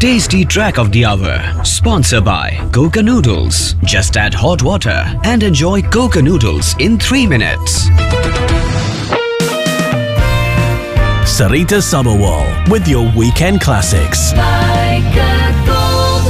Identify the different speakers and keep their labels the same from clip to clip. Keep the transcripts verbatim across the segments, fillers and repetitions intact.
Speaker 1: tasty track of the hour. Sponsored by Coca Noodles. Just add hot water and enjoy Coca Noodles in three minutes.
Speaker 2: Sarita Sabharwal with your weekend classics.
Speaker 3: Like a gold.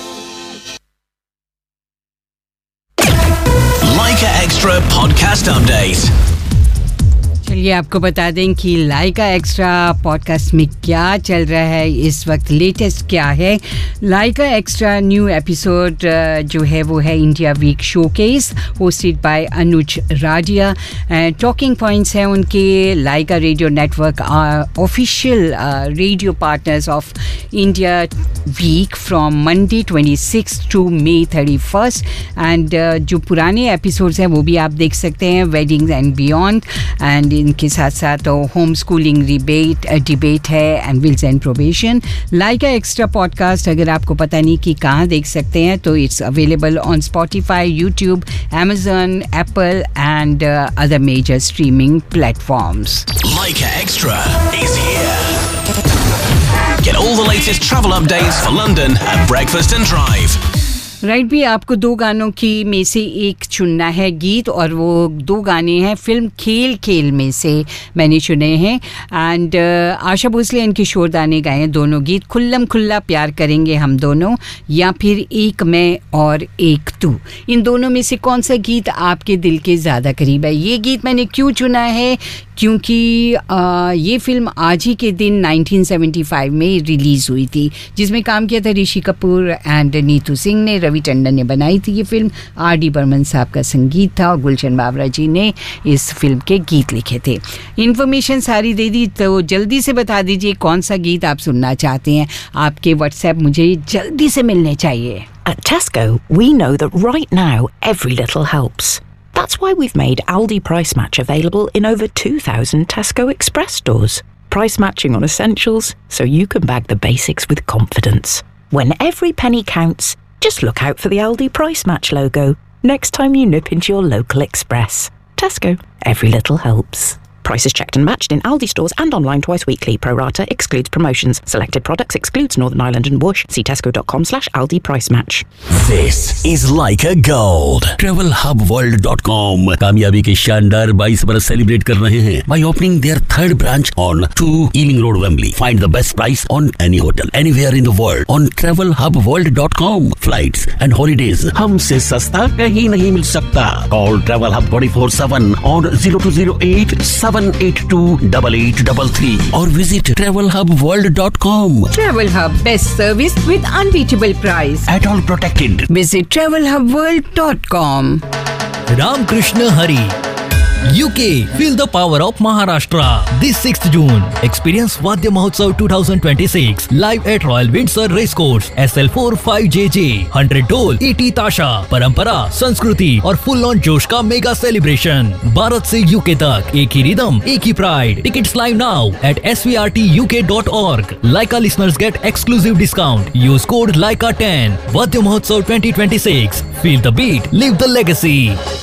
Speaker 2: Leica Extra podcast update.
Speaker 4: चलिए आपको बता दें कि लाइका extra podcast में क्या चल रहा है इस वक्त, लेटेस्ट क्या है। लाइका एक्स्ट्रा न्यू एपिसोड जो है वो है India week showcase hosted by Anuj Radia. Talking points हैं उनके लाइका radio network official radio partners of India week from Monday twenty six to May thirty first. And जो पुराने एपिसोड्स हैं वो भी आप देख सकते हैं, वेडिंग्स एंड बियॉन्ड। एंड इनके साथ साथ होम स्कूलिंग डिबेट डिबेट है and Wills and probation. Lyca extra podcast अगर आपको पता नहीं कि कहाँ देख सकते हैं तो it's available on Spotify, YouTube, Amazon, Apple and other major streaming platforms.
Speaker 2: Leica Extra is here. Get all the latest travel updates for London at breakfast and drive.
Speaker 4: Right भी आपको दो गानों की में से एक चुनना है गीत, और वो दो गाने हैं फिल्म खेल खेल में से मैंने चुने हैं। And uh, Asha Bhosle and किशोर दा ने गाए हैं दोनों गीत। खुल्लम खुल्ला प्यार करेंगे हम दोनों, या फिर एक मैं और एक तू। इन दोनों में से कौन सा गीत आपके दिल के ज़्यादा करीब है? ये गीत मैंने क्यों चुना है क्योंकि आ, ये फिल्म आज ही के दिन नाइनटीन सेवेंटी फाइव में रिलीज़ हुई थी, जिसमें काम किया था ऋषि कपूर एंड नीतू सिंह ने। रवि टंडन ने बनाई थी ये फिल्म। आर डी बर्मन साहब का संगीत था और गुलशन बाबरा जी ने इस फिल्म के गीत लिखे थे। इन्फॉर्मेशन सारी दे दी, तो जल्दी से बता दीजिए कौन सा गीत आप सुनना चाहते हैं। आपके व्हाट्सएप मुझे जल्दी से मिलने चाहिए।
Speaker 5: At Tesco, we know that right now every little helps. That's why we've made Aldi Price Match available in over two thousand Tesco Express stores. Price matching on essentials so you can bag the basics with confidence. When every penny counts, just look out for the Aldi Price Match logo next time you nip into your local Express. Tesco, every little helps. Prices checked and matched in Aldi stores and online twice weekly. Pro rata excludes promotions. Selected products excludes Northern Ireland and Whoosh. See tesco.com slash Aldi Price Match.
Speaker 2: This is Leica Gold. travel hub world dot com कामयाबी के शानदार बाईस बरस celebrate कर रहे हैं by opening their third branch on two Ealing Road, Wembley. Find the best price on any hotel anywhere in the world on travel hub world dot com. Flights and holidays हमसे सस्ता कहीं नहीं मिल सकता. Call Travel Hub twenty-four seven on zero two zero eight seven eight two eight eight three three or visit travel hub world dot com.
Speaker 4: Travel Hub, best service with unbeatable price.
Speaker 2: At all protected.
Speaker 4: Visit travel hub world dot com.
Speaker 6: Ramkrishna Hari. U K, feel the power of Maharashtra. This sixth June, experience Vadya Mahotsav twenty twenty-six live at Royal Windsor Racecourse. S L four five J J, one hundred ढोल, eighty ताशा, परंपरा, संस्कृति और full on जोश का mega celebration. Bharat से UK तक एक ही रिदम, एक ही pride. Tickets live now at s v r t u k dot org. Leica listeners get exclusive discount. Use code Leica ten. Vadya Mahotsav twenty twenty-six. Feel the beat, live the legacy.